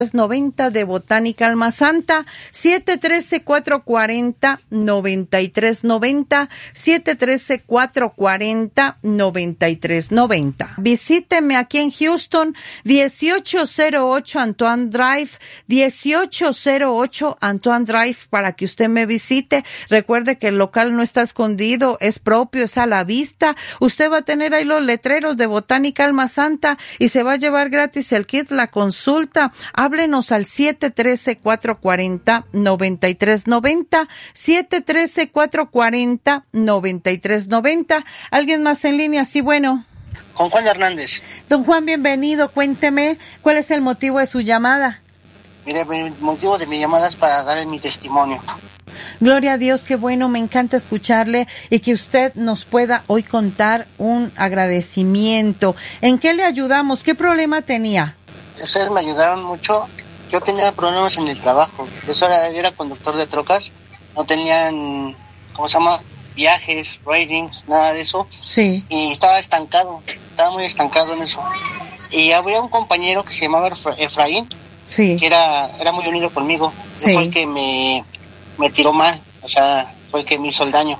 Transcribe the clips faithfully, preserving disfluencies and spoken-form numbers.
noventa de Botánica Alma Santa, siete uno tres, cuatro cuatro cero, nueve tres nueve cero, siete uno tres, cuatro cuatro cero, nueve tres nueve cero. Visíteme aquí en Houston, dieciocho cero ocho Antoine Drive, dieciocho cero ocho Antoine Drive, para que usted me visite. Recuerde que el local no está escondido, es propio, es a la vista. Usted va a tener ahí los letreros de Botánica Alma Santa y se va a llevar gratis el kit, la consulta. Háblenos al siete uno tres, cuatro cuatro cero, nueve tres nueve cero, siete uno tres, cuatro cuatro cero, nueve tres nueve cero. ¿Alguien más en línea? Sí, bueno. Con Juan Hernández. Don Juan, bienvenido. Cuénteme, ¿cuál es el motivo de su llamada? Mire, el motivo de mi llamada es para darle mi testimonio. Gloria a Dios, qué bueno, me encanta escucharle y que usted nos pueda hoy contar un agradecimiento. ¿En qué le ayudamos? ¿Qué problema tenía? Ustedes me ayudaron mucho. Yo tenía problemas en el trabajo. Yo era, era conductor de trocas. No tenían, ¿cómo se llama? Viajes, ratings, nada de eso. Sí. Y estaba estancado. Estaba muy estancado en eso. Y había un compañero que se llamaba Efraín. Sí. Que era, era muy unido conmigo. Sí. Fue el que me, me tiró mal. O sea, fue el que me hizo el daño.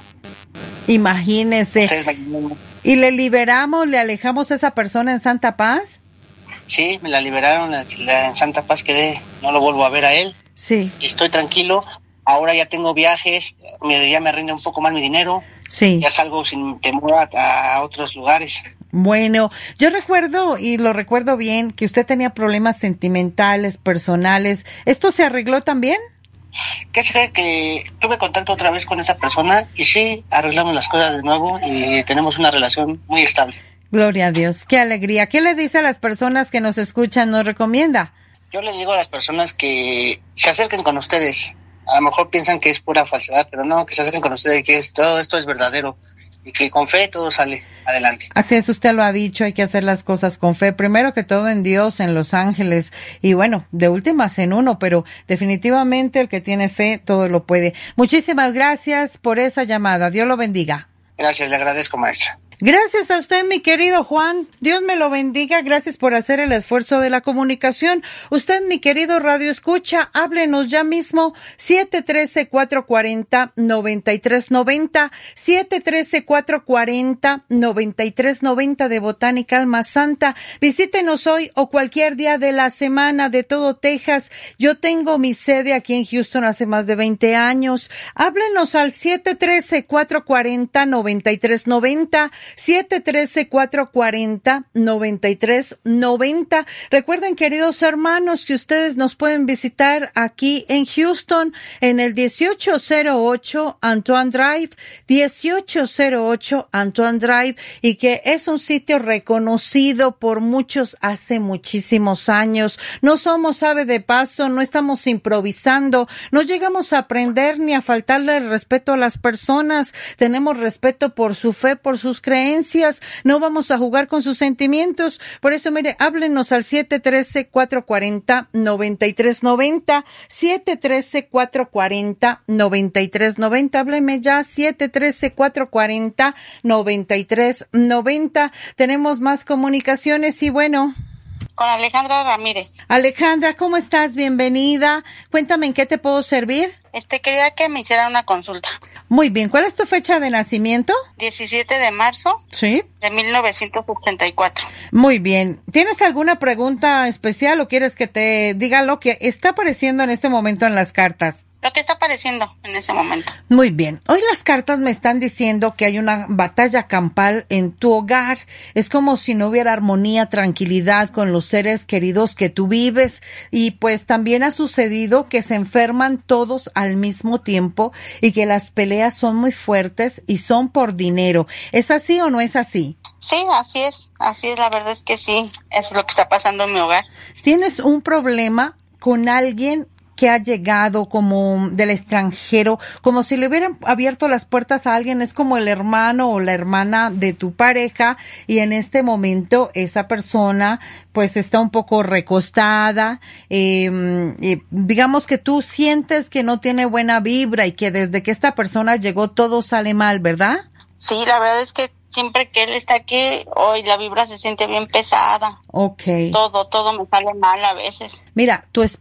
Imagínese. Ustedes me... ¿Y le liberamos, le alejamos a esa persona en Santa Paz? Sí, me la liberaron, la, la, en Santa Paz quedé, no lo vuelvo a ver a él. Sí. Y estoy tranquilo, ahora ya tengo viajes, me, ya me rinde un poco más mi dinero. Sí. Ya salgo sin temor a, a otros lugares. Bueno, yo recuerdo, y lo recuerdo bien, que usted tenía problemas sentimentales, personales. ¿Esto se arregló también? ¿Qué se cree? Que tuve contacto otra vez con esa persona y sí, arreglamos las cosas de nuevo y tenemos una relación muy estable. Gloria a Dios, qué alegría. ¿Qué le dice a las personas que nos escuchan, nos recomienda? Yo le digo a las personas que se acerquen con ustedes. A lo mejor piensan que es pura falsedad, pero no, que se acerquen con ustedes, que es, todo esto es verdadero y que con fe todo sale adelante. Así es, usted lo ha dicho, hay que hacer las cosas con fe. Primero que todo en Dios, en los ángeles y bueno, de últimas en uno, pero definitivamente el que tiene fe todo lo puede. Muchísimas gracias por esa llamada. Dios lo bendiga. Gracias, le agradezco, maestra. Gracias a usted, mi querido Juan. Dios me lo bendiga. Gracias por hacer el esfuerzo de la comunicación. Usted, mi querido Radio Escucha, háblenos ya mismo. siete uno tres, cuatro cuatro cero, nueve tres nueve cero, siete uno tres, cuatro cuatro cero, nueve tres nueve cero de Botánica Alma Santa. Visítenos hoy o cualquier día de la semana de todo Texas. Yo tengo mi sede aquí en Houston hace más de veinte años. Háblenos al siete uno tres, cuatro cuatro cero, nueve tres nueve cero. siete uno tres, cuatro cuatro cero, nueve tres nueve cero. Recuerden, queridos hermanos, que ustedes nos pueden visitar aquí en Houston en el dieciocho cero ocho Antoine Drive, dieciocho cero ocho Antoine Drive, y que es un sitio reconocido por muchos hace muchísimos años. No somos ave de paso, no estamos improvisando, no llegamos a aprender ni a faltarle el respeto a las personas. Tenemos respeto por su fe, por sus creencias. No vamos a jugar con sus sentimientos. Por eso, mire, háblenos al siete uno tres, cuatro cuatro cero, nueve tres nueve cero, siete uno tres, cuatro cuatro cero, nueve tres nueve cero. Hábleme ya, siete uno tres, cuatro cuatro cero, nueve tres nueve cero. Tenemos más comunicaciones y bueno. Con Alejandra Ramírez. Alejandra, ¿cómo estás? Bienvenida. Cuéntame, ¿en qué te puedo servir? Este, quería que me hiciera una consulta. Muy bien. ¿Cuál es tu fecha de nacimiento? diecisiete de marzo. Sí. De mil novecientos ochenta y cuatro. Muy bien. ¿Tienes alguna pregunta especial o quieres que te diga lo que está apareciendo en este momento en las cartas? Lo que está apareciendo en ese momento. Muy bien. Hoy las cartas me están diciendo que hay una batalla campal en tu hogar. Es como si no hubiera armonía, tranquilidad con los seres queridos que tú vives. Y pues también ha sucedido que se enferman todos al mismo tiempo y que las peleas son muy fuertes y son por dinero. ¿Es así o no es así? Sí, así es. Así es, la verdad es que sí. Es lo que está pasando en mi hogar. ¿Tienes un problema con alguien que ha llegado como del extranjero, como si le hubieran abierto las puertas a alguien? Es como el hermano o la hermana de tu pareja y en este momento esa persona pues está un poco recostada, eh, eh, digamos que tú sientes que no tiene buena vibra y que desde que esta persona llegó todo sale mal, ¿verdad? Sí, la verdad es que siempre que él está aquí, hoy la vibra se siente bien pesada. Okay. Todo, todo me sale mal a veces. Mira, tu